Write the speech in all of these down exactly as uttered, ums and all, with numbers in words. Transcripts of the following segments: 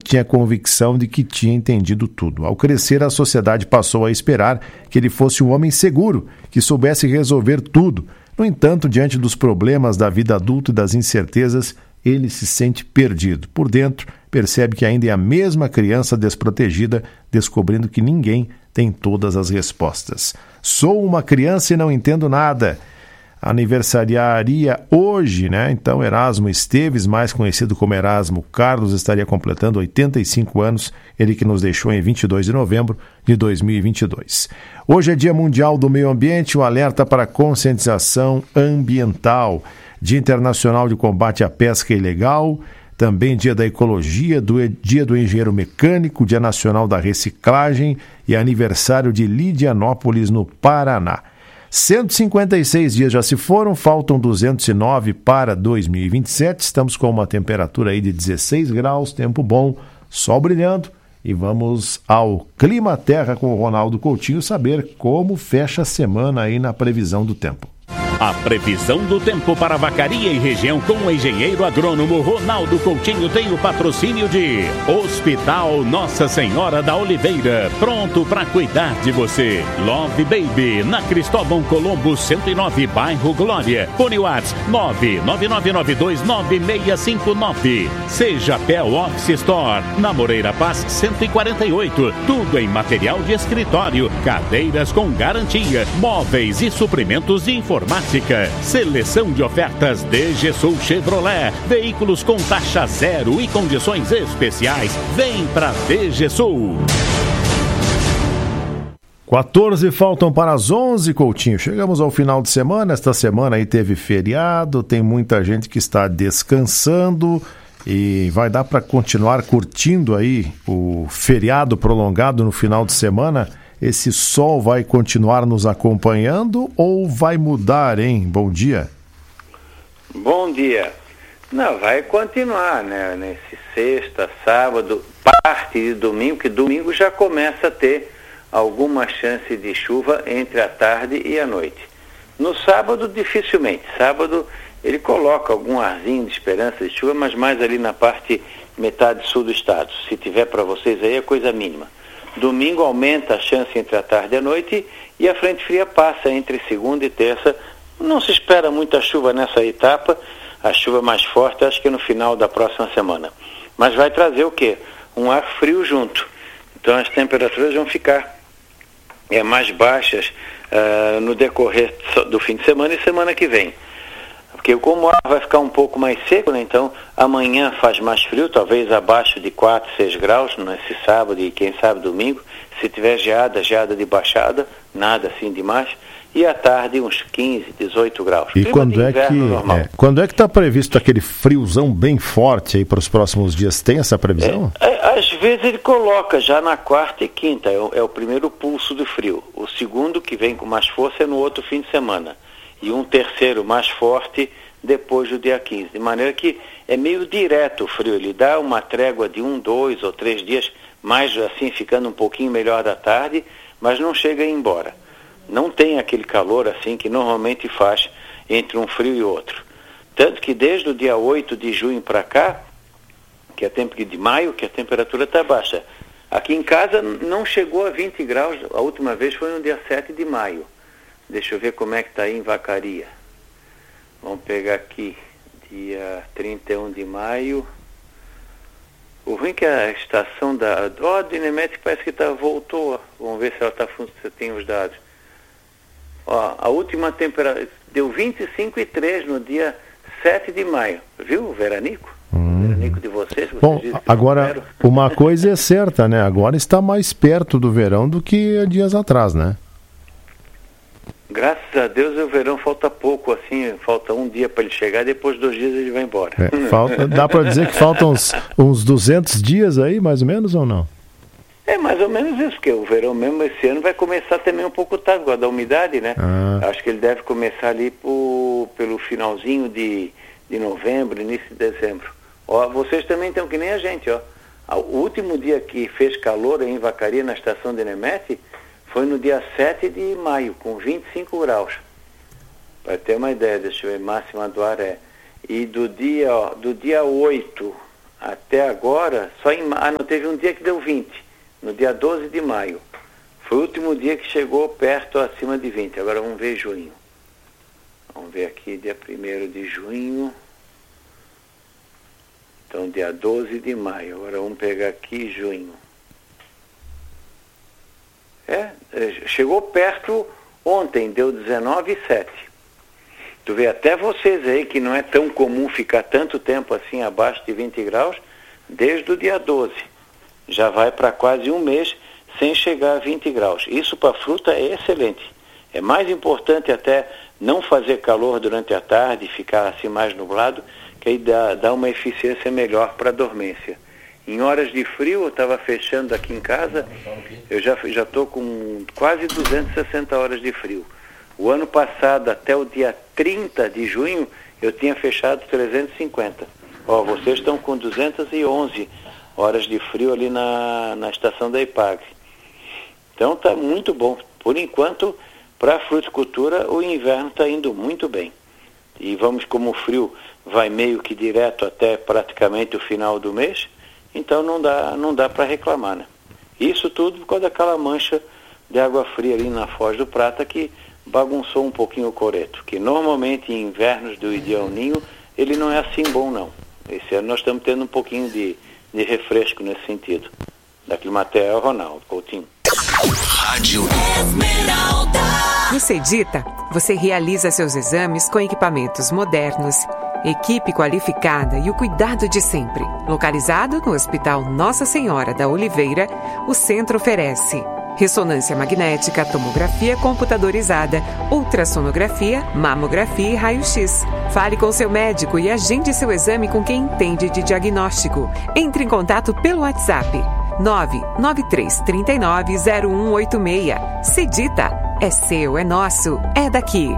tinha convicção de que tinha entendido tudo. Ao crescer, a sociedade passou a esperar que ele fosse um homem seguro, que soubesse resolver tudo. No entanto, diante dos problemas da vida adulta e das incertezas, ele se sente perdido. Por dentro, percebe que ainda é a mesma criança desprotegida, descobrindo que ninguém tem todas as respostas. Sou uma criança e não entendo nada. Aniversariaria hoje, né? Então, Erasmo Esteves, mais conhecido como Erasmo Carlos, estaria completando oitenta e cinco anos, ele que nos deixou em vinte e dois de novembro de dois mil e vinte e dois. Hoje é Dia Mundial do Meio Ambiente, o alerta para conscientização ambiental. Dia Internacional de Combate à Pesca Ilegal, também Dia da Ecologia, do, Dia do Engenheiro Mecânico, Dia Nacional da Reciclagem e aniversário de Lidianópolis, no Paraná. cento e cinquenta e seis dias já se foram, faltam duzentos e nove para dois mil e vinte e sete, estamos com uma temperatura aí de dezesseis graus, tempo bom, sol brilhando, e vamos ao Clima Terra com o Ronaldo Coutinho saber como fecha a semana aí na previsão do tempo. A previsão do tempo para Vacaria e região com o engenheiro agrônomo Ronaldo Coutinho tem o patrocínio de Hospital Nossa Senhora da Oliveira, pronto para cuidar de você. Love Baby, na Cristóvão Colombo cento e nove, bairro Glória. Fone WhatsApp nove nove nove nove dois nove seis cinco nove. Seja Pel Office Store, na Moreira Paz cento e quarenta e oito. Tudo em material de escritório, cadeiras com garantia, móveis e suprimentos de informática. Seleção de ofertas D G Sul Chevrolet. Veículos com taxa zero e condições especiais. Vem pra D G Sul. quatorze faltam para as onze, Coutinho. Chegamos ao final de semana. Esta semana aí teve feriado. Tem muita gente que está descansando. E vai dar para continuar curtindo aí o feriado prolongado no final de semana. Esse sol vai continuar nos acompanhando ou vai mudar, hein? Bom dia. Bom dia. Não, vai continuar, né? Nesse sexta, sábado, parte de domingo, que domingo já começa a ter alguma chance de chuva entre a tarde e a noite. No sábado, dificilmente. Sábado, ele coloca algum arzinho de esperança de chuva, mas mais ali na parte metade sul do estado. Se tiver para vocês aí, é coisa mínima. Domingo aumenta a chance entre a tarde e a noite e a frente fria passa entre segunda e terça. Não se espera muita chuva nessa etapa, a chuva mais forte acho que no final da próxima semana. Mas vai trazer o quê? Um ar frio junto. Então as temperaturas vão ficar é, mais baixas uh, no decorrer do fim de semana e semana que vem. Porque como o ar vai ficar um pouco mais seco, né? Então amanhã faz mais frio, talvez abaixo de quatro, seis graus, nesse sábado e quem sabe domingo. Se tiver geada, geada de baixada, nada assim demais. E à tarde uns quinze, dezoito graus. E quando é, que, é, quando é que está previsto aquele friozão bem forte aí para os próximos dias? Tem essa previsão? É, é, às vezes ele coloca já na quarta e quinta, é o, é o primeiro pulso do frio. O segundo, que vem com mais força, é no outro fim de semana. E um terceiro mais forte depois do dia quinze. De maneira que é meio direto o frio. Ele dá uma trégua de um, dois ou três dias, mais assim, ficando um pouquinho melhor da tarde, mas não chega a ir embora. Não tem aquele calor assim que normalmente faz entre um frio e outro. Tanto que desde o dia oito de junho para cá, que é tempo de maio, que a temperatura está baixa. Aqui em casa não chegou a vinte graus, a última vez foi no dia sete de maio. Deixa eu ver como é que está aí em Vacaria. Vamos pegar aqui, dia trinta e um de maio. O ruim é que a estação da... Ó, oh, a Dinemete parece que tá, voltou. Vamos ver se ela tá, se tem os dados. Ó, a última temperatura deu vinte e cinco e três no dia sete de maio. Viu o veranico? Hum. O veranico de vocês. vocês Bom, agora, uma coisa é certa, né? Agora está mais perto do verão do que dias atrás, né? Graças a Deus o verão falta pouco, assim, falta um dia para ele chegar, depois de dois dias ele vai embora. É, falta, dá para dizer que faltam uns, uns duzentos dias aí, mais ou menos, ou não? É mais ou menos isso, porque o verão mesmo esse ano vai começar também um pouco tarde, por causa da umidade, né? Ah. Acho que ele deve começar ali por, pelo finalzinho de, de novembro, início de dezembro. Ó, vocês também estão que nem a gente, ó. O último dia que fez calor em Vacaria, na estação de Nemete, foi no dia sete de maio, com vinte e cinco graus. Para ter uma ideia, deixa eu ver, máxima do ar é. E do dia, ó, do dia oito até agora, só em ah, não teve um dia que deu vinte, no dia doze de maio. Foi o último dia que chegou perto acima de vinte. Agora vamos ver junho. Vamos ver aqui, dia primeiro de junho. Então, dia doze de maio. Agora vamos pegar aqui junho. É, chegou perto ontem, deu dezenove vírgula sete. Tu vê, até vocês aí que não é tão comum ficar tanto tempo assim abaixo de vinte graus, desde o dia doze. Já vai para quase um mês sem chegar a vinte graus. Isso para fruta é excelente. É mais importante até não fazer calor durante a tarde, ficar assim mais nublado, que aí dá, dá uma eficiência melhor para a dormência. Em horas de frio, eu estava fechando aqui em casa, eu já já estou com quase duzentas e sessenta horas de frio. O ano passado, até o dia trinta de junho, eu tinha fechado trezentas e cinquenta. Ó, vocês estão com duzentas e onze horas de frio ali na, na estação da IPAGRE. Então está muito bom. Por enquanto, para a fruticultura, o inverno está indo muito bem. E vamos, como o frio vai meio que direto até praticamente o final do mês, então não dá, não dá para reclamar, né? Isso tudo por causa daquela mancha de água fria ali na Foz do Prata que bagunçou um pouquinho o coreto, que normalmente em invernos do Ideal Ninho ele não é assim bom não. Esse ano nós estamos tendo um pouquinho de, de refresco nesse sentido. Da Climatea, Ronaldo Coutinho. Rádio Esmeralda. No Sedita, você realiza seus exames com equipamentos modernos, equipe qualificada e o cuidado de sempre. Localizado no Hospital Nossa Senhora da Oliveira, o centro oferece ressonância magnética, tomografia computadorizada, ultrassonografia, mamografia e raio-x. Fale com seu médico e agende seu exame com quem entende de diagnóstico. Entre em contato pelo WhatsApp nove nove três três nove zero um oito seis. Sedita, é seu, é nosso, é daqui.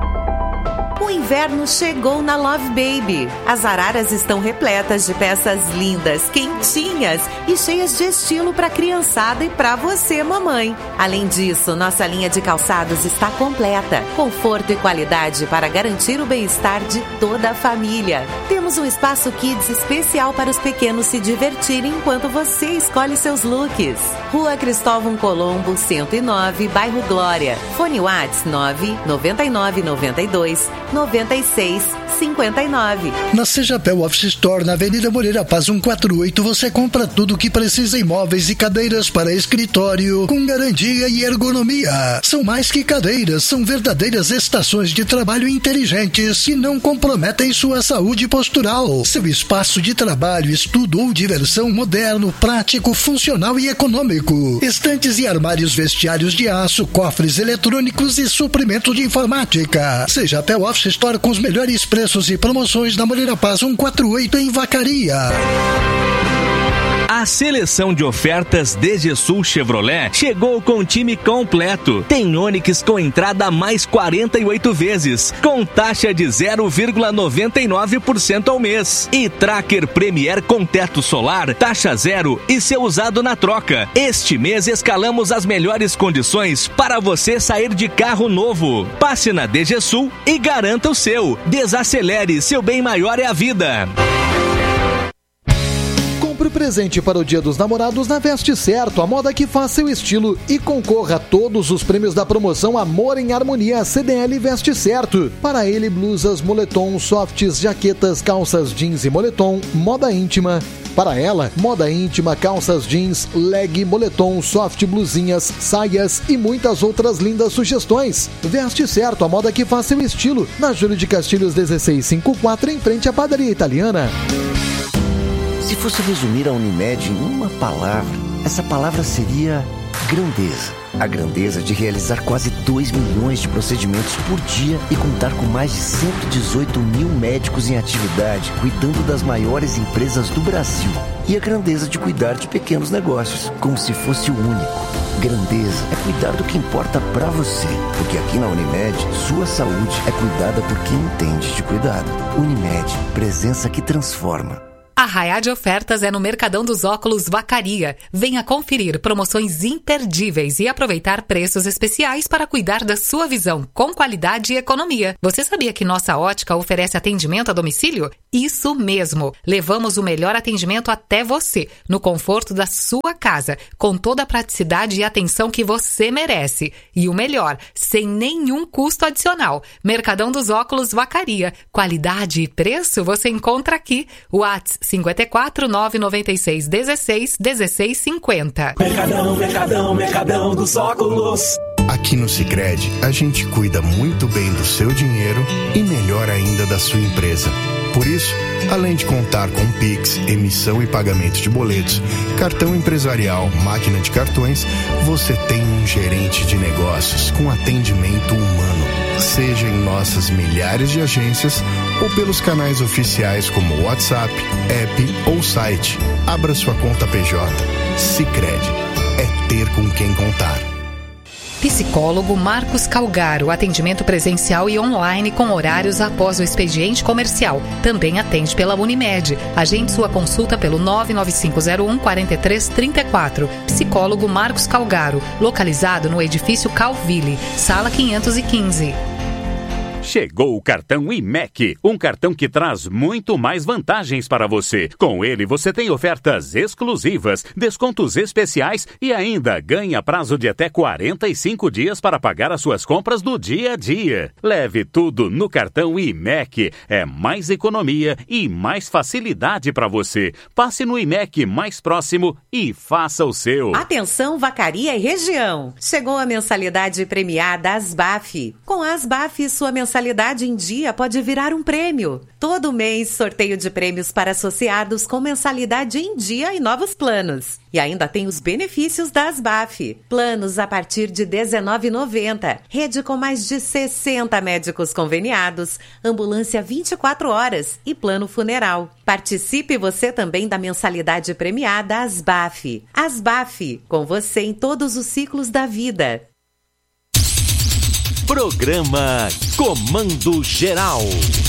O inverno chegou na Love Baby. As araras estão repletas de peças lindas, quentinhas e cheias de estilo para a criançada e para você, mamãe. Além disso, nossa linha de calçados está completa. Conforto e qualidade para garantir o bem-estar de toda a família. Temos um espaço kids especial para os pequenos se divertirem enquanto você escolhe seus looks. Rua Cristóvão Colombo, cento e nove, Bairro Glória. Fone Whats nove nove nove nove dois noventa e seis cinquenta e nove. Na Sejapel Office Store, na Avenida Moreira Paz cento e quarenta e oito, você compra tudo o que precisa em móveis e cadeiras para escritório, com garantia e ergonomia. São mais que cadeiras, são verdadeiras estações de trabalho inteligentes que não comprometem sua saúde postural. Seu espaço de trabalho, estudo ou diversão moderno, prático, funcional e econômico. Estantes e armários vestiários de aço, cofres eletrônicos e suprimento de informática. Sejapel Office Store com os melhores preços e promoções na Moreira Paz cento e quarenta e oito em Vacaria. A seleção de ofertas D G Sul Chevrolet chegou com o time completo. Tem Onix com entrada a mais quarenta e oito vezes, com taxa de zero vírgula noventa e nove por cento ao mês. E Tracker Premier com teto solar, taxa zero e seu usado na troca. Este mês escalamos as melhores condições para você sair de carro novo. Passe na D G Sul e garanta o seu. Desacelere, seu bem maior é a vida. Compre presente para o Dia dos Namorados na Veste Certo, a moda que faz seu estilo, e concorra a todos os prêmios da promoção Amor em Harmonia C D L Veste Certo. Para ele, blusas, moletom, softs, jaquetas, calças jeans e moletom, moda íntima. Para ela, moda íntima, calças jeans, leg, moletom, soft, blusinhas, saias e muitas outras lindas sugestões. Veste Certo, a moda que faz seu estilo, na Júlio de Castilhos dezesseis cinquenta e quatro, em frente à Padaria Italiana. Se fosse resumir a Unimed em uma palavra, essa palavra seria grandeza. A grandeza de realizar quase dois milhões de procedimentos por dia e contar com mais de cento e dezoito mil médicos em atividade, cuidando das maiores empresas do Brasil. E a grandeza de cuidar de pequenos negócios, como se fosse o único. Grandeza é cuidar do que importa pra você, porque aqui na Unimed, sua saúde é cuidada por quem entende de cuidado. Unimed, presença que transforma. A raia de ofertas é no Mercadão dos Óculos Vacaria. Venha conferir promoções imperdíveis e aproveitar preços especiais para cuidar da sua visão com qualidade e economia. Você sabia que nossa ótica oferece atendimento a domicílio? Isso mesmo! Levamos o melhor atendimento até você, no conforto da sua casa, com toda a praticidade e atenção que você merece. E o melhor, sem nenhum custo adicional. Mercadão dos Óculos Vacaria. Qualidade e preço você encontra aqui. WhatsApp cinco quatro nove nove seis um seis um seis cinco zero. Mercadão, Mercadão, Mercadão dos Óculos. Aqui no Sicredi, a gente cuida muito bem do seu dinheiro e melhor ainda da sua empresa. Por isso, além de contar com Pix, emissão e pagamento de boletos, cartão empresarial, máquina de cartões, você tem um gerente de negócios com atendimento humano. Seja em nossas milhares de agências ou pelos canais oficiais como WhatsApp, app ou site. Abra sua conta P J. Sicredi. É ter com quem contar. Psicólogo Marcos Calgaro, atendimento presencial e online com horários após o expediente comercial. Também atende pela Unimed. Agende sua consulta pelo nove nove cinco zero um quatro três três quatro. Psicólogo Marcos Calgaro, localizado no edifício Calville, sala quinhentos e quinze. Chegou o cartão I M E C, um cartão que traz muito mais vantagens para você. Com ele, você tem ofertas exclusivas, descontos especiais e ainda ganha prazo de até quarenta e cinco dias para pagar as suas compras do dia a dia. Leve tudo no cartão I M E C. É mais economia e mais facilidade para você. Passe no I M E C mais próximo e faça o seu. Atenção, Vacaria e região. Chegou a mensalidade premiada Asbaf. Com a Asbaf, sua mensalidade mensalidade em dia pode virar um prêmio. Todo mês, sorteio de prêmios para associados com mensalidade em dia e novos planos. E ainda tem os benefícios da Asbaf. Planos a partir de dezenove reais e noventa centavos. Rede com mais de sessenta médicos conveniados. Ambulância vinte e quatro horas e plano funeral. Participe você também da mensalidade premiada Asbaf. Asbaf, com você em todos os ciclos da vida. Programa Comando Geral.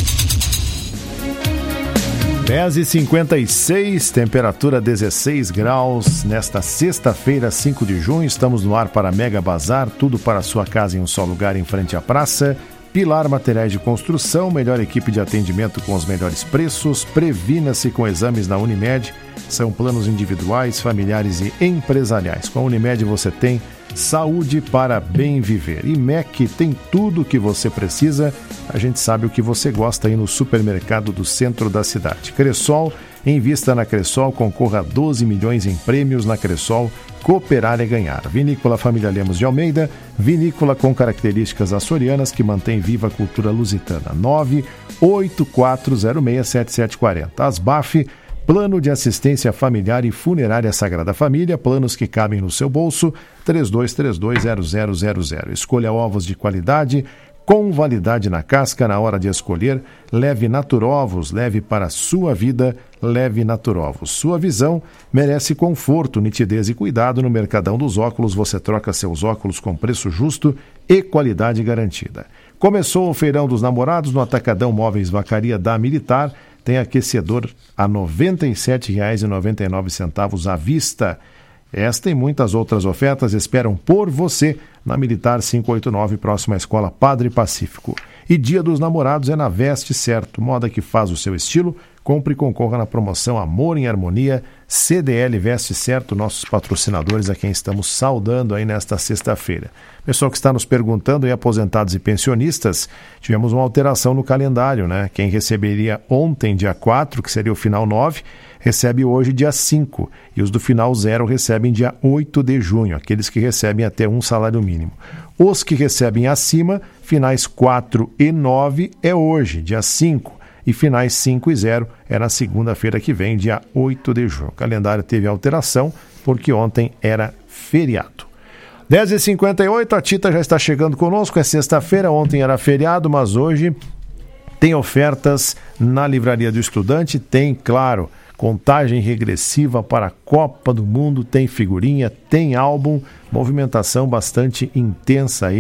dez e cinquenta e seis, temperatura dezesseis graus. Nesta sexta-feira, cinco de junho, estamos no ar para Mega Bazar, tudo para a sua casa em um só lugar, em frente à praça. Pilar Materiais de Construção, melhor equipe de atendimento com os melhores preços. Previna-se com exames na Unimed. São planos individuais, familiares e empresariais. Com a Unimed você tem saúde para bem viver. E M E C tem tudo o que você precisa. A gente sabe o que você gosta aí no supermercado do centro da cidade. Cressol, invista na Cressol, concorra a doze milhões em prêmios na Cressol. Cooperar é ganhar. Vinícola Família Lemos de Almeida, vinícola com características açorianas que mantém viva a cultura lusitana. nove oito quatro zero seis sete sete quatro zero. Asbaf, Plano de Assistência Familiar e Funerária Sagrada Família, planos que cabem no seu bolso, três dois três dois zero zero zero zero. Escolha ovos de qualidade, com validade na casca na hora de escolher. Leve Naturovos, leve para a sua vida, leve Naturovos. Sua visão merece conforto, nitidez e cuidado. No Mercadão dos Óculos você troca seus óculos com preço justo e qualidade garantida. Começou o Feirão dos Namorados no Atacadão Móveis Vacaria da Militar. Tem aquecedor a noventa e sete reais e noventa e nove centavos à vista. Esta e muitas outras ofertas esperam por você na Militar quinhentos e oitenta e nove, próxima à Escola Padre Pacífico. E Dia dos Namorados é na Veste Certo, moda que faz o seu estilo. Compre e concorra na promoção Amor em Harmonia. C D L Veste Certo, nossos patrocinadores a quem estamos saudando aí nesta sexta-feira. Pessoal que está nos perguntando, aí, aposentados e pensionistas, tivemos uma alteração no calendário, né? Quem receberia ontem, dia quatro, que seria o final nove, recebe hoje dia cinco. E os do final zero recebem dia oito de junho, aqueles que recebem até um salário mínimo. Os que recebem acima, finais quatro e nove, é hoje, dia cinco. E finais cinco e zero é na segunda-feira que vem, dia oito de junho. O calendário teve alteração porque ontem era feriado. dez e cinquenta e oito, a Tita já está chegando conosco, é sexta-feira, ontem era feriado, mas hoje tem ofertas na Livraria do Estudante, tem, claro, contagem regressiva para a Copa do Mundo, tem figurinha, tem álbum, movimentação bastante intensa aí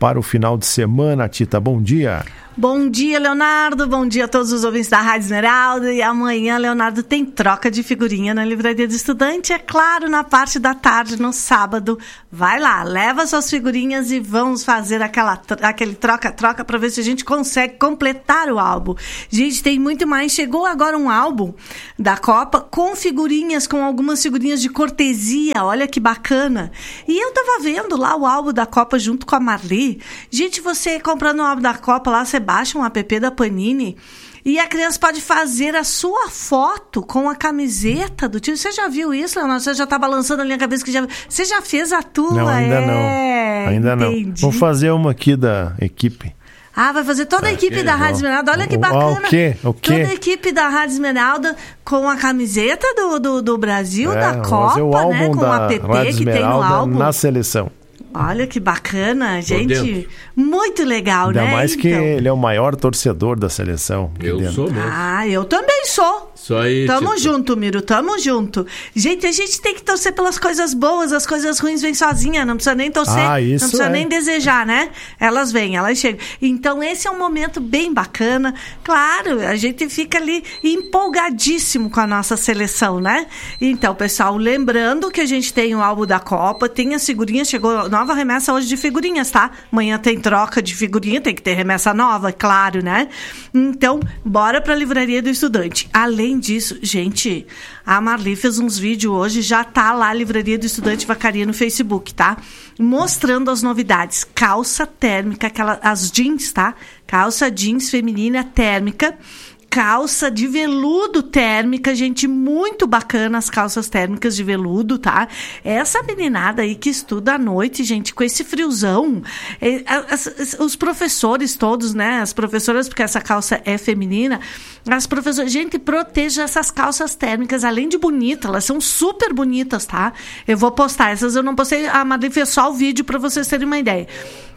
para o final de semana. Tita, bom dia. Bom dia, Leonardo. Bom dia a todos os ouvintes da Rádio Esmeralda. E amanhã, Leonardo, tem troca de figurinha na Livraria do Estudante. É claro, na parte da tarde, no sábado. Vai lá, leva suas figurinhas e vamos fazer aquela, aquele troca-troca para ver se a gente consegue completar o álbum. Gente, tem muito mais. Chegou agora um álbum da Copa com figurinhas, com algumas figurinhas de cortesia. Olha que bacana. E eu tava vendo lá o álbum da Copa junto com a Marli. Gente, você comprando o álbum da Copa lá, você baixa um app da Panini e a criança pode fazer a sua foto com a camiseta do time. Você já viu isso, Leonardo? Você já tá balançando ali a cabeça que já... Você já fez a tua? Não, ainda é, não. Ainda entendi. não. Vamos fazer uma aqui da equipe. Ah, vai fazer toda a equipe ah, da Rádio Esmeralda. Olha que bacana. O quê? O quê? Toda a equipe da Rádio Esmeralda com a camiseta do, do, do Brasil, é, da Copa, fazer o álbum, né? Com o app que tem no álbum. Na seleção. Olha que bacana, gente. Muito legal, Ainda né? Ainda mais então. que ele é o maior torcedor da seleção. Eu dentro. sou mesmo. Ah, eu também sou. Só aí, tamo tipo... junto, Miro, tamo junto. Gente, a gente tem que torcer pelas coisas boas, as coisas ruins vêm sozinha, não precisa nem torcer, ah, isso não precisa é. nem desejar, né? Elas vêm, elas chegam. Então esse é um momento bem bacana. Claro, a gente fica ali empolgadíssimo com a nossa seleção, né? Então, pessoal, lembrando que a gente tem o álbum da Copa, tem as figurinhas, chegou nova remessa hoje de figurinhas, tá? Amanhã tem troca de figurinha, tem que ter remessa nova, claro, né? Então, bora pra Livraria do Estudante. Além disso, gente, a Marli fez uns vídeos hoje, já tá lá a Livraria do Estudante Vacaria no Facebook, tá? Mostrando as novidades. Calça térmica, aquela, as jeans, tá? Calça jeans feminina térmica. Calça de veludo térmica, gente, muito bacana as calças térmicas de veludo, tá? Essa meninada aí que estuda à noite, gente, com esse friozão, é, as, as, os professores todos, né, as professoras, porque essa calça é feminina, as professoras, gente, proteja essas calças térmicas, além de bonitas, elas são super bonitas, tá? Eu vou postar, essas eu não postei, a Madre fez só o vídeo para vocês terem uma ideia.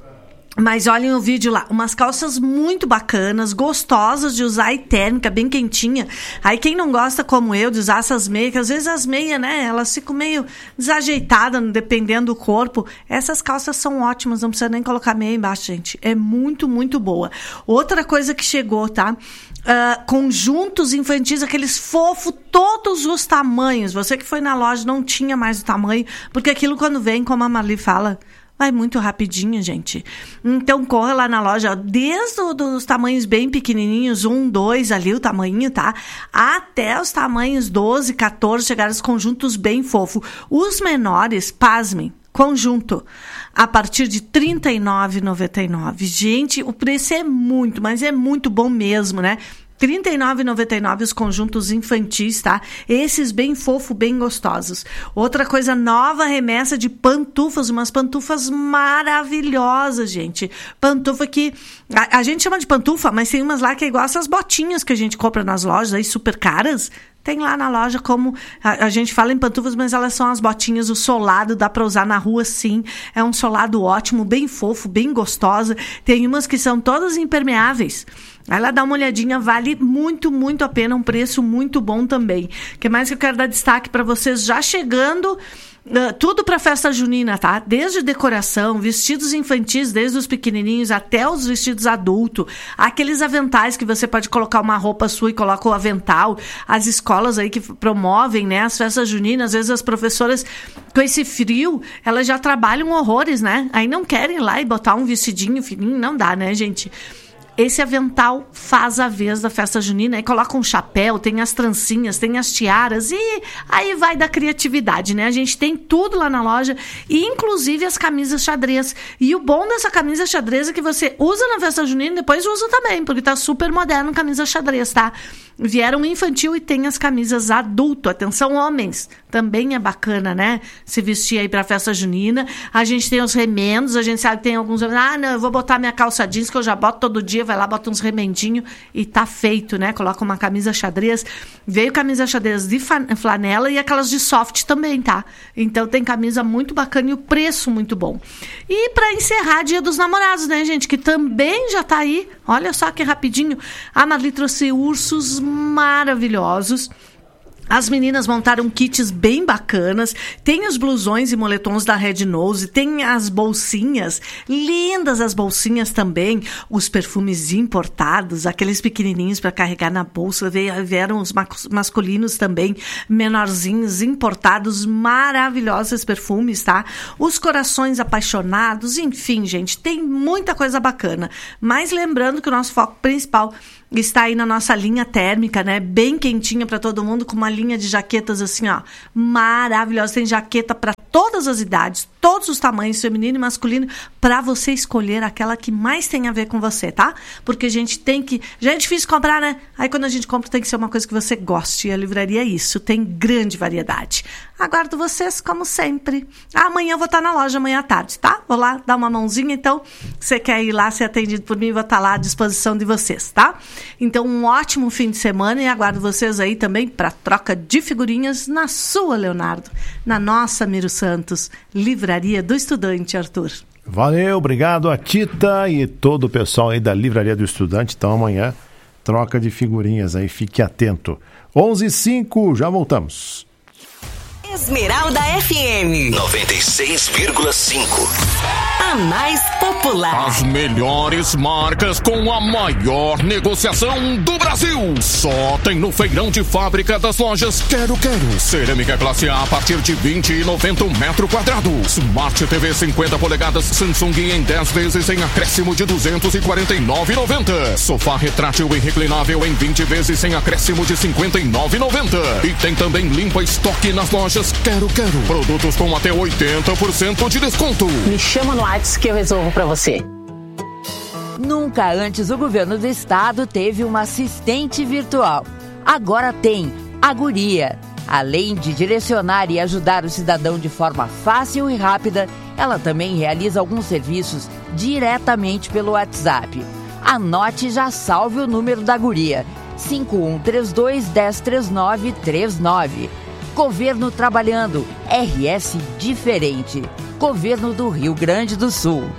Mas olhem o vídeo lá, umas calças muito bacanas, gostosas de usar e térmica, bem quentinha. Aí quem não gosta, como eu, de usar essas meias, que às vezes as meias, né, elas ficam meio desajeitadas, dependendo do corpo. Essas calças são ótimas, não precisa nem colocar meia embaixo, gente. É muito, muito boa. Outra coisa que chegou, tá? Uh, conjuntos infantis, aqueles fofos, todos os tamanhos. Você que foi na loja não tinha mais o tamanho, porque aquilo quando vem, como a Marli fala... vai muito rapidinho, gente. Então, corra lá na loja, desde os tamanhos bem pequenininhos, um, dois ali, o tamanho, tá? Até os tamanhos doze, quatorze, chegar os conjuntos bem fofos. Os menores, pasmem, conjunto, a partir de trinta e nove reais e noventa e nove centavos. Gente, o preço é muito, mas é muito bom mesmo, né? trinta e nove reais e noventa e nove centavos os conjuntos infantis, tá? Esses bem fofo, bem gostosos. Outra coisa, nova remessa de pantufas, umas pantufas maravilhosas, gente. Pantufa que... A, a gente chama de pantufa, mas tem umas lá que é igual essas botinhas que a gente compra nas lojas aí, super caras. Tem lá na loja como... A, a gente fala em pantufas, mas elas são as botinhas, o solado, dá pra usar na rua sim. É um solado ótimo, bem fofo, bem gostosa. Tem umas que são todas impermeáveis. Vai lá dar uma olhadinha, vale muito, muito a pena, um preço muito bom também. O que mais que eu quero dar destaque para vocês? Já chegando... Uh, tudo para festa junina, tá? Desde decoração, vestidos infantis, desde os pequenininhos até os vestidos adultos, aqueles aventais que você pode colocar uma roupa sua e coloca o avental, as escolas aí que promovem, né, as festas juninas, às vezes as professoras com esse frio, elas já trabalham horrores, né? Aí não querem ir lá e botar um vestidinho fininho, não dá, né, gente? Esse avental faz a vez da festa junina, aí coloca um chapéu, tem as trancinhas, tem as tiaras e aí vai da criatividade, né? A gente tem tudo lá na loja, e inclusive as camisas xadrez. E o bom dessa camisa xadrez é que você usa na festa junina e depois usa também, porque tá super moderno camisa xadrez, tá? Vieram infantil e tem as camisas adulto. Atenção, homens, também é bacana, né? Se vestir aí pra festa junina. A gente tem os remendos, a gente sabe que tem alguns... Ah, não, eu vou botar minha calça jeans que eu já boto todo dia, vai lá, bota uns remendinhos e tá feito, né? Coloca uma camisa xadrez. Veio camisa xadrez de flanela e aquelas de soft também, tá? Então tem camisa muito bacana e o preço muito bom. E pra encerrar, Dia dos Namorados, né, gente? Que também já tá aí. Olha só que rapidinho. A Marli trouxe ursos maravilhosos. As meninas montaram kits bem bacanas, tem os blusões e moletons da Red Nose, tem as bolsinhas, lindas as bolsinhas também, os perfumes importados, aqueles pequenininhos para carregar na bolsa, vieram os masculinos também, menorzinhos, importados, maravilhosos esses perfumes, tá? Os corações apaixonados, enfim, gente, tem muita coisa bacana, mas lembrando que o nosso foco principal está aí na nossa linha térmica, né? Bem quentinha para todo mundo, com uma linha de jaquetas assim, ó, maravilhosa. Tem jaqueta para todas as idades, todos os tamanhos, feminino e masculino, para você escolher aquela que mais tem a ver com você, tá? Porque a gente tem que... Já é difícil comprar, né? Aí quando a gente compra tem que ser uma coisa que você goste. E a livraria é isso, tem grande variedade. Aguardo vocês, como sempre. Amanhã eu vou estar na loja, amanhã à tarde, tá? Vou lá dar uma mãozinha, então, você quer ir lá ser atendido por mim, vou estar lá à disposição de vocês, tá? Então, um ótimo fim de semana e aguardo vocês aí também para troca de figurinhas na sua, Leonardo, na nossa Miro Santos, Livraria do Estudante, Arthur. Valeu, obrigado a Tita e todo o pessoal aí da Livraria do Estudante. Então, amanhã, troca de figurinhas aí, fique atento. onze e cinco, já voltamos. Esmeralda F M noventa e seis vírgula cinco. A mais popular. As melhores marcas com a maior negociação do Brasil. Só tem no feirão de fábrica das lojas Quero Quero. Cerâmica classe A a partir de vinte e noventa um metro quadrado. Smart T V cinquenta polegadas Samsung em dez vezes em acréscimo de duzentos e quarenta e nove reais e noventa centavos. Sofá retrátil e reclinável em vinte vezes em acréscimo de cinquenta e nove reais e noventa centavos. E tem também limpa estoque nas lojas Quero Quero. Produtos com até oitenta por cento de desconto. Me chama no WhatsApp que eu resolvo pra você. Nunca antes o governo do estado teve uma assistente virtual. Agora tem a Guria. Além de direcionar e ajudar o cidadão de forma fácil e rápida, ela também realiza alguns serviços diretamente pelo WhatsApp. Anote e já salve o número da Guria: cinco um três dois, um zero três nove três nove. Governo trabalhando, R S diferente. Governo do Rio Grande do Sul.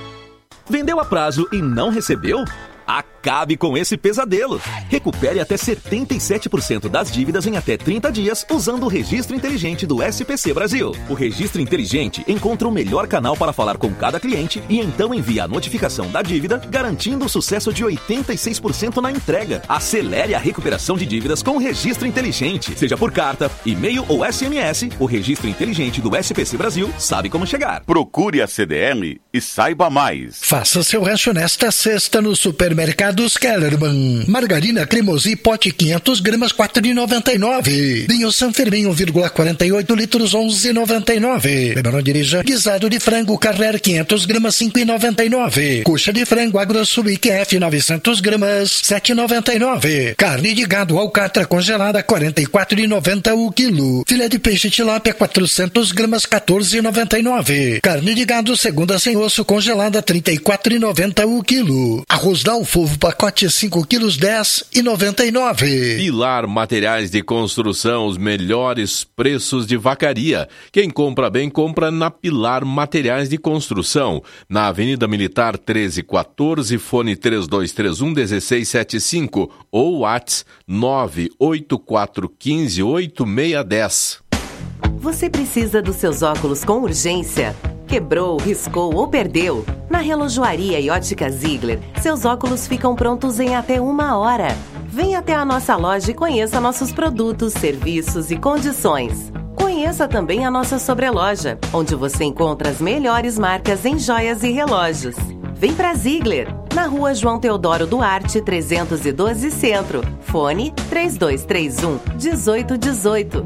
Vendeu a prazo e não recebeu? Acabe com esse pesadelo. Recupere até setenta e sete por cento das dívidas em até trinta dias usando o Registro Inteligente do S P C Brasil. O Registro Inteligente encontra o melhor canal para falar com cada cliente e então envia a notificação da dívida, garantindo o sucesso de oitenta e seis por cento na entrega. Acelere a recuperação de dívidas com o Registro Inteligente. Seja por carta, e-mail ou S M S, o Registro Inteligente do S P C Brasil sabe como chegar. Procure a C D L e saiba mais. Faça seu rancho nesta sexta no Supermercados Kellerman. Margarina Cremosi pote quinhentas gramas quatro reais e noventa e nove centavos. Vinho San Fermin um vírgula quarenta e oito litros onze reais e noventa e nove centavos. Beba, não dirija. Guisado de frango Carrer quinhentas gramas cinco reais e noventa e nove centavos. Coxa de frango AgroSul Q F novecentas gramas sete reais e noventa e nove centavos. Carne de gado alcatra congelada quarenta e quatro reais e noventa centavos o quilo. Filé de peixe tilápia quatrocentas gramas quatorze reais e noventa e nove centavos. Carne de gado segunda sem osso congelada trinta e quatro reais e noventa centavos o quilo. Arroz Dalfovo pacote cinco quilos dez reais e noventa e nove centavos. Pilar Materiais de Construção, os melhores preços de Vacaria. Quem compra bem, compra na Pilar Materiais de Construção. Na Avenida Militar treze quatorze, fone três dois três um, um seis sete cinco ou WhatsApp nove oito quatro um cinco oito seis um zero. Você precisa dos seus óculos com urgência? Quebrou, riscou ou perdeu? Na Relojoaria e Ótica Ziegler, seus óculos ficam prontos em até uma hora. Venha até a nossa loja e conheça nossos produtos, serviços e condições. Conheça também a nossa sobreloja, onde você encontra as melhores marcas em joias e relógios. Vem pra Ziegler, na rua João Teodoro Duarte, trezentos e doze Centro. Fone três dois três um, um oito um oito.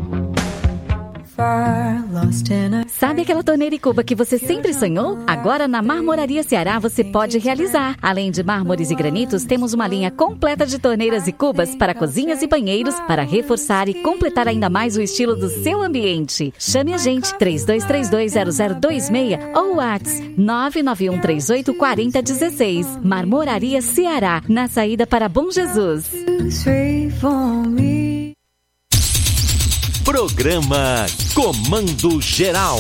Sabe aquela torneira e cuba que você sempre sonhou? Agora na Marmoraria Ceará você pode realizar. Além de mármores e granitos, temos uma linha completa de torneiras e cubas para cozinhas e banheiros para reforçar e completar ainda mais o estilo do seu ambiente. Chame a gente três dois três dois, zero zero dois seis ou WhatsApp nove nove um três oito quatro zero um seis. Marmoraria Ceará, na saída para Bom Jesus. Programa Comando Geral.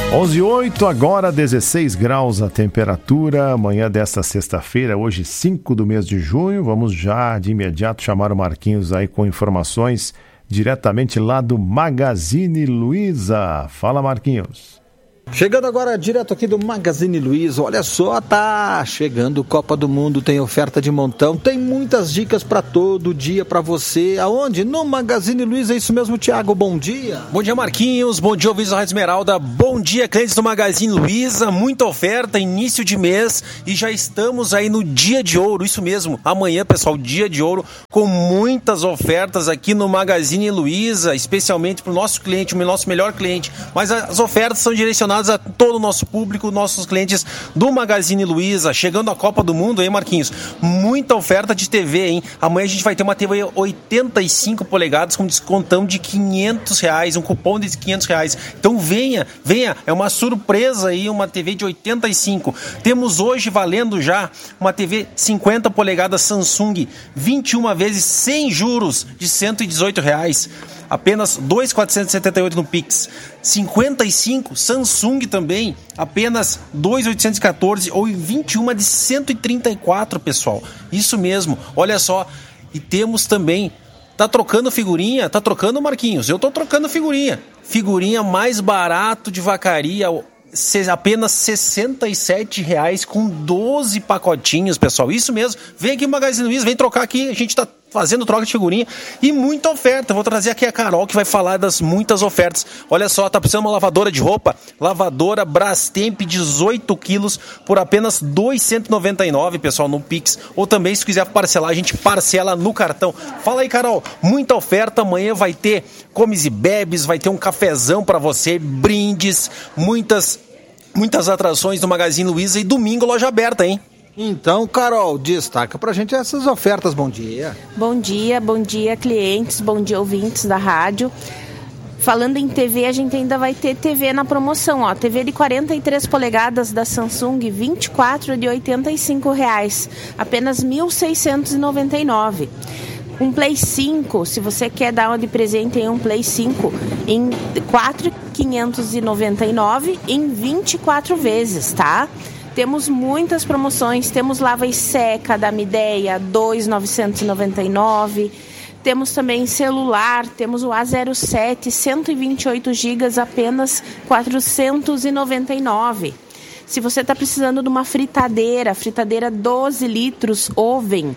onze e oito, agora dezesseis graus a temperatura, amanhã desta sexta-feira, hoje cinco do mês de junho. Vamos já de imediato chamar o Marquinhos aí com informações diretamente lá do Magazine Luiza. Fala, Marquinhos. Chegando agora direto aqui do Magazine Luiza, olha só, tá chegando Copa do Mundo, tem oferta de montão, tem muitas dicas para todo dia para você. Aonde? No Magazine Luiza, é isso mesmo, Thiago, bom dia. Bom dia, Marquinhos, bom dia, ouvintes da Rádio Esmeralda, bom dia, clientes do Magazine Luiza, muita oferta, início de mês e já estamos aí no dia de ouro, isso mesmo, amanhã, pessoal, dia de ouro, com muitas ofertas aqui no Magazine Luiza, especialmente para o nosso cliente, o nosso melhor cliente, mas as ofertas são direcionadas a todo o nosso público, nossos clientes do Magazine Luiza. Chegando a Copa do Mundo, hein, Marquinhos? Muita oferta de T V, hein? Amanhã a gente vai ter uma T V oitenta e cinco polegadas com descontão de quinhentos reais, um cupom de quinhentos reais. Então venha, venha, é uma surpresa aí, uma T V de oitenta e cinco. Temos hoje valendo já uma T V cinquenta polegadas Samsung, vinte e uma vezes sem juros de cento e dezoito reais. Apenas dois mil quatrocentos e setenta e oito no Pix. cinquenta e cinco, Samsung também, apenas dois mil oitocentos e quatorze ou vinte e uma de cento e trinta e quatro, pessoal. Isso mesmo, olha só. E temos também, tá trocando figurinha? Tá trocando, Marquinhos? Eu tô trocando figurinha. Figurinha mais barato de Vacaria, apenas sessenta e sete reais com doze pacotinhos, pessoal. Isso mesmo. Vem aqui no Magazine Luiza, vem trocar aqui. A gente tá fazendo troca de figurinha e muita oferta. Vou trazer aqui a Carol que vai falar das muitas ofertas. Olha só, tá precisando de uma lavadora de roupa? Lavadora Brastemp dezoito quilos por apenas dois mil cento e noventa e nove, pessoal, no Pix. Ou também, se quiser parcelar, a gente parcela no cartão. Fala aí, Carol. Muita oferta. Amanhã vai ter comes e bebes, vai ter um cafezão pra você, brindes, muitas, muitas atrações do Magazine Luiza e domingo loja aberta, hein? Então, Carol, destaca pra gente essas ofertas. Bom dia. Bom dia, bom dia, clientes, bom dia, ouvintes da rádio. Falando em T V, a gente ainda vai ter T V na promoção, ó. T V de quarenta e três polegadas da Samsung, vinte e quatro de oitenta e cinco reais, apenas mil seiscentos e noventa e nove. Um Play cinco, se você quer dar uma de presente em um Play cinco, em quatro mil quinhentos e noventa e nove em vinte e quatro vezes, tá? Temos muitas promoções, temos lava e seca da Midea, dois mil novecentos e noventa e nove. Temos também celular, temos o A zero sete, cento e vinte e oito gigas, apenas quatrocentos e noventa e nove. Se você está precisando de uma fritadeira, fritadeira doze litros, Oven,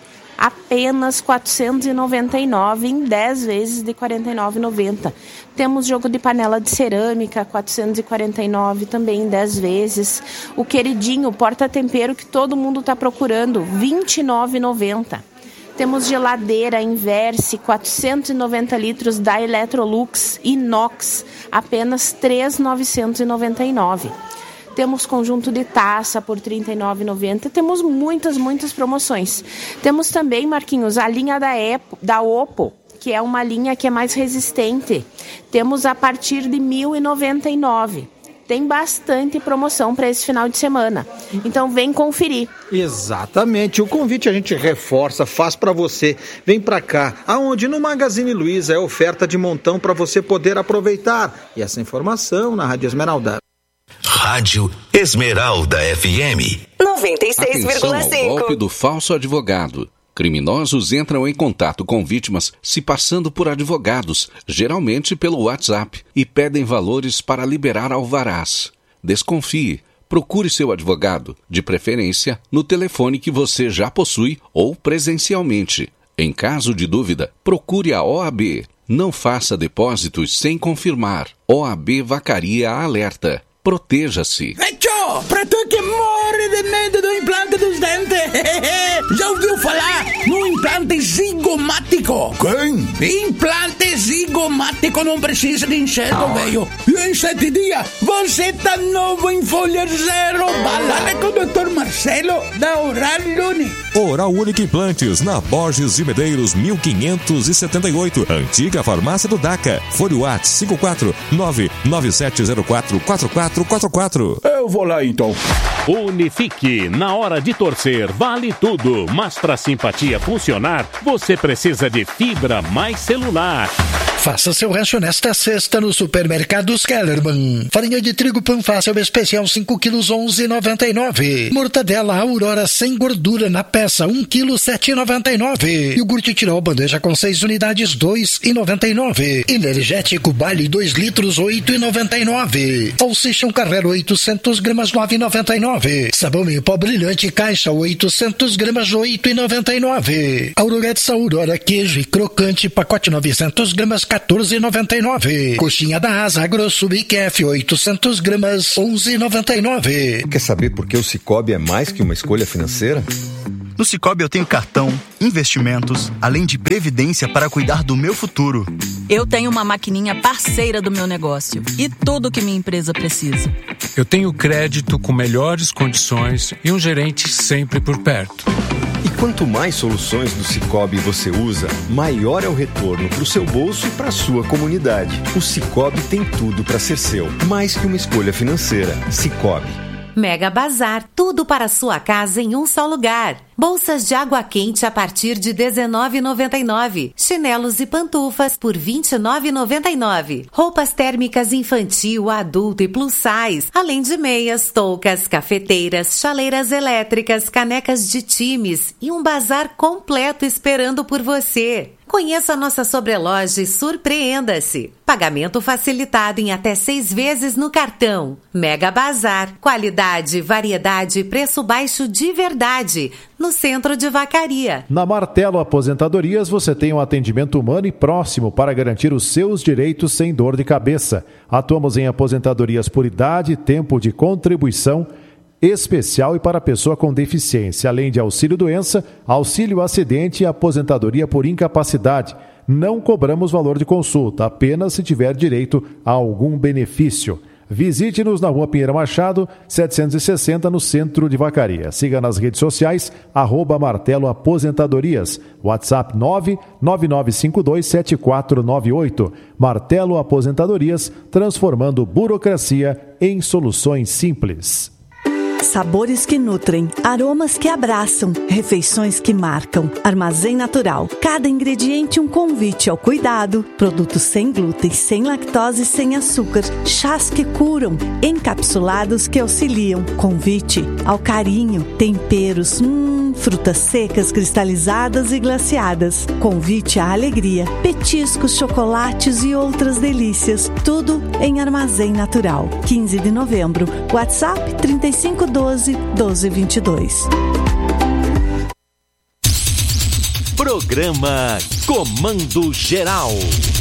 apenas quatrocentos e noventa e nove em dez vezes de quarenta e nove reais e noventa centavos. Temos jogo de panela de cerâmica, quatrocentos e quarenta e nove também em dez vezes. O queridinho porta-tempero que todo mundo está procurando, vinte e nove reais e noventa centavos. Temos geladeira Inverse, quatrocentos e noventa litros da Electrolux inox, apenas três mil novecentos e noventa e nove. Temos conjunto de taça por trinta e nove reais e noventa centavos. Temos muitas, muitas promoções. Temos também, Marquinhos, a linha da, Epo, da Oppo, que é uma linha que é mais resistente. Temos a partir de mil e noventa e nove reais. Tem bastante promoção para esse final de semana. Então vem conferir. Exatamente. O convite a gente reforça, faz para você. Vem para cá. Aonde? No Magazine Luiza é oferta de montão para você poder aproveitar. E essa informação na Rádio Esmeralda. Rádio Esmeralda F M noventa e seis vírgula cinco. Atenção ao golpe do falso advogado. Criminosos entram em contato com vítimas se passando por advogados, geralmente pelo WhatsApp, e pedem valores para liberar alvarás. Desconfie. Procure seu advogado, de preferência no telefone que você já possui ou presencialmente. Em caso de dúvida, procure a O A B. Não faça depósitos sem confirmar. O A B Vacaria alerta. Proteja-se. Hecho! Pra tu que morre de medo do implante dos dentes! Já ouviu falar no implante zigomático? Quem? Implante zigomático não precisa de enxergo, velho. E em sete dias, você tá novo em folha zero. Balada com o doutor Marcelo, da Oral Unique. Oral Unique Implantes, na Borges de Medeiros, mil quinhentos e setenta e oito. Antiga farmácia do DACA. Fone WhatsApp cinco quatro nove nove sete zero quatro quatro quatro quatro quatro. Eu vou lá então. Unifique, na hora de torcer, vale tudo. Mas para simpatia funcionar, você precisa de fibra mais celular. Faça seu rancho nesta sexta no Supermercados Kellerman. Farinha de trigo Panfácil especial cinco quilos onze e noventa e nove. Mortadela Aurora sem gordura na peça um quilo sete e noventa e nove. Iogurte Tirol bandeja com seis unidades dois e noventa e nove. Energético Bali dois litros oito e noventa e nove. Salsichão Carrero oitocentos gramas nove e noventa e nove. Sabão em pó brilhante caixa oitocentos gramas oito e noventa e nove. Auroretes Aurora queijo e crocante pacote novecentos gramas quatorze e noventa e nove. Coxinha da Asa Grosso Big F oitocentos gramas onze e noventa e nove. Quer saber por que o Sicoob é mais que uma escolha financeira? No Sicoob eu tenho cartão, investimentos, além de previdência para cuidar do meu futuro. Eu tenho uma maquininha parceira do meu negócio e tudo que minha empresa precisa. Eu tenho crédito com melhores condições e um gerente sempre por perto. E quanto mais soluções do Sicoob você usa, maior é o retorno para o seu bolso e para a sua comunidade. O Sicoob tem tudo para ser seu, mais que uma escolha financeira. Sicoob. Mega Bazar, tudo para sua casa em um só lugar. Bolsas de água quente a partir de dezenove reais e noventa e nove centavos. Chinelos e pantufas por vinte e nove reais e noventa e nove centavos. Roupas térmicas infantil, adulto e plus size. Além de meias, toucas, cafeteiras, chaleiras elétricas, canecas de times e um bazar completo esperando por você. Conheça a nossa sobreloja e surpreenda-se. Pagamento facilitado em até seis vezes no cartão. Mega Bazar. Qualidade, variedade e preço baixo de verdade. No centro de Vacaria. Na Martelo Aposentadorias você tem um atendimento humano e próximo para garantir os seus direitos sem dor de cabeça. Atuamos em aposentadorias por idade, tempo de contribuição especial e para pessoa com deficiência, além de auxílio-doença, auxílio-acidente e aposentadoria por incapacidade. Não cobramos valor de consulta, apenas se tiver direito a algum benefício. Visite-nos na Rua Pinheiro Machado, setecentos e sessenta, no centro de Vacaria. Siga nas redes sociais, arroba Martelo Aposentadorias. WhatsApp nove nove nove cinco dois sete quatro nove oito. Martelo Aposentadorias, transformando burocracia em soluções simples. Sabores que nutrem, aromas que abraçam, refeições que marcam. Armazém Natural. Cada ingrediente um convite ao cuidado. Produtos sem glúten, sem lactose e sem açúcar. Chás que curam, encapsulados que auxiliam. Convite ao carinho. Temperos, hum, frutas secas, cristalizadas e glaciadas. Convite à alegria. Petiscos, chocolates e outras delícias. Tudo em Armazém Natural. quinze de novembro. WhatsApp trinta e cinco doze, doze vinte e dois. Programa Comando Geral.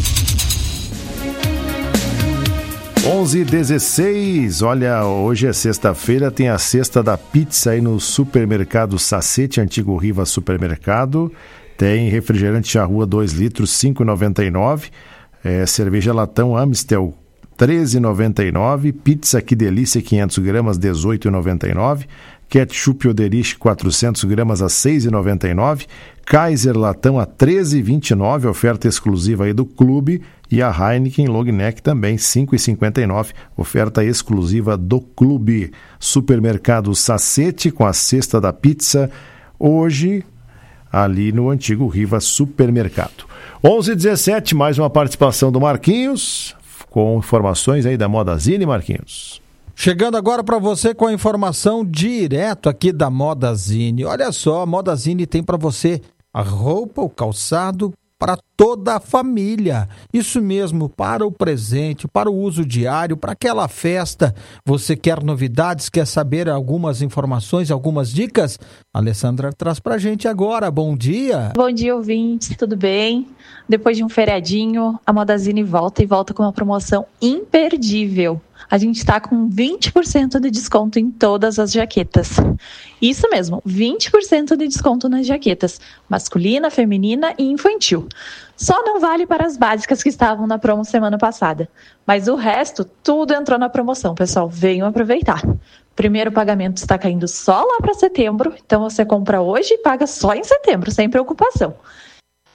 onze e dezesseis, olha, hoje é sexta-feira, tem a cesta da pizza aí no Supermercado Sacete, antigo Riva Supermercado. Tem refrigerante Charrua dois litros, cinco reais e noventa e nove centavos. É, cerveja latão Amstel, treze reais e noventa e nove centavos. Pizza Que Delícia, quinhentos gramas, dezoito reais e noventa e nove centavos. Ketchup Oderich, quatrocentos gramas, a seis reais e noventa e nove centavos. Kaiser Latão a treze reais e vinte e nove centavos, oferta exclusiva aí do Clube. E a Heineken Long Neck também, cinco reais e cinquenta e nove centavos, oferta exclusiva do Clube. Supermercado Sacete com a cesta da pizza, hoje ali no antigo Riva Supermercado. onze e dezessete, mais uma participação do Marquinhos, com informações aí da Modazine, Marquinhos. Chegando agora para você com a informação direto aqui da Modazine. Olha só, a Modazine tem para você a roupa, o calçado para toda a família. Isso mesmo, para o presente, para o uso diário, para aquela festa. Você quer novidades, quer saber algumas informações, algumas dicas? A Alessandra traz para a gente agora. Bom dia. Bom dia, ouvintes. Tudo bem? Depois de um feriadinho, a Modazine volta e volta com uma promoção imperdível. A gente está com vinte por cento de desconto em todas as jaquetas. Isso mesmo, vinte por cento de desconto nas jaquetas, masculina, feminina e infantil. Só não vale para as básicas que estavam na promo semana passada. Mas o resto, tudo entrou na promoção, pessoal. Venham aproveitar. Primeiro pagamento está caindo só lá para setembro, então você compra hoje e paga só em setembro, sem preocupação.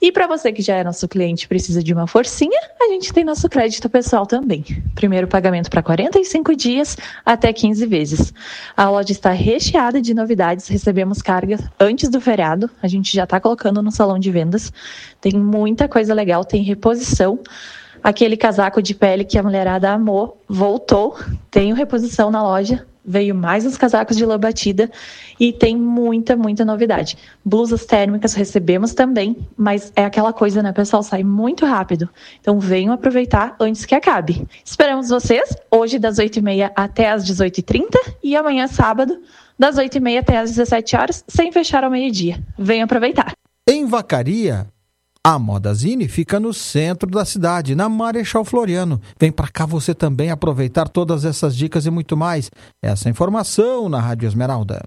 E para você que já é nosso cliente e precisa de uma forcinha, a gente tem nosso crédito pessoal também. Primeiro pagamento para quarenta e cinco dias até quinze vezes. A loja está recheada de novidades, recebemos carga antes do feriado, a gente já está colocando no salão de vendas. Tem muita coisa legal, tem reposição. Aquele casaco de pele que a mulherada amou, voltou, tem reposição na loja. Veio mais uns casacos de lã batida e tem muita, muita novidade. Blusas térmicas recebemos também, mas é aquela coisa, né, pessoal? Sai muito rápido. Então venham aproveitar antes que acabe. Esperamos vocês hoje das oito e meia até as dezoito e trinta e amanhã sábado das oito e meia até as dezessete horas, sem fechar ao meio-dia. Venham aproveitar. Em Vacaria, a Modazine fica no centro da cidade, na Marechal Floriano. Vem pra cá você também aproveitar todas essas dicas e muito mais. Essa informação na Rádio Esmeralda.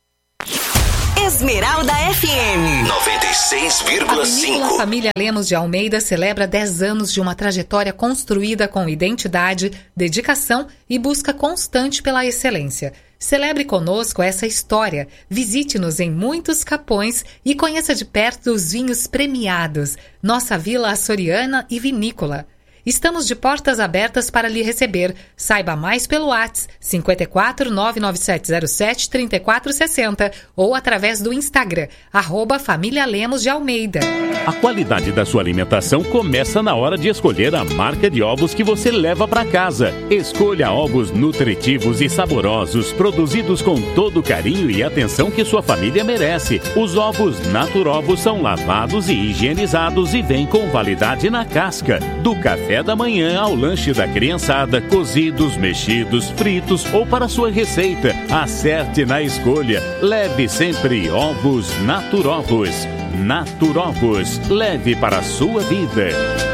Esmeralda F M noventa e seis vírgula cinco. A família Lemos de Almeida celebra dez anos de uma trajetória construída com identidade, dedicação e busca constante pela excelência. Celebre conosco essa história. Visite-nos em muitos capões e conheça de perto os vinhos premiados. Nossa Vila Açoriana e Vinícola. Estamos de portas abertas para lhe receber. Saiba mais pelo WhatsApp cinco quatro nove nove sete zero sete três quatro seis zero ou através do Instagram, arroba Família Lemos de Almeida. A qualidade da sua alimentação começa na hora de escolher a marca de ovos que você leva para casa. Escolha ovos nutritivos e saborosos, produzidos com todo o carinho e atenção que sua família merece. Os ovos Naturovos são lavados e higienizados e vêm com validade na casca. Do café da manhã ao lanche da criançada, cozidos, mexidos, fritos ou para sua receita. Acerte na escolha. Leve sempre ovos Naturovos. Naturovos, leve para a sua vida.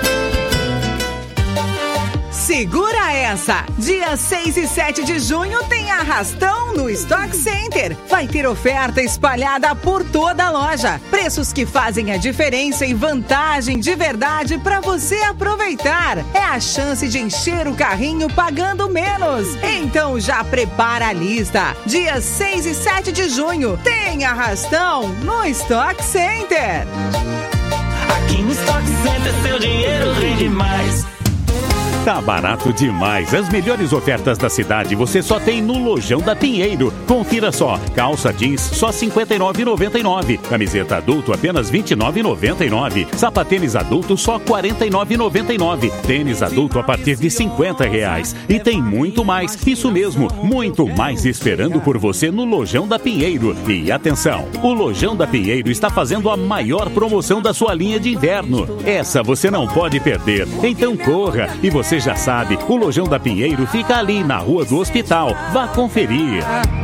Segura essa! Dia seis e sete de junho tem arrastão no Stock Center. Vai ter oferta espalhada por toda a loja. Preços que fazem a diferença e vantagem de verdade para você aproveitar. É a chance de encher o carrinho pagando menos. Então já prepara a lista. Dia seis e sete de junho tem arrastão no Stock Center. Aqui no Stock Center seu dinheiro rende mais. Tá barato demais. As melhores ofertas da cidade você só tem no Lojão da Pinheiro. Confira só. Calça jeans só cinquenta e nove reais e noventa e nove centavos. Camiseta adulto apenas vinte e nove reais e noventa e nove centavos. Sapatênis adulto só quarenta e nove reais e noventa e nove centavos. Tênis adulto a partir de cinquenta reais. E tem muito mais. Isso mesmo, muito mais esperando por você no Lojão da Pinheiro. E atenção, o Lojão da Pinheiro está fazendo a maior promoção da sua linha de inverno. Essa você não pode perder. Então corra. E você Você já sabe, o Lojão da Pinheiro fica ali na Rua do Hospital. Vá conferir.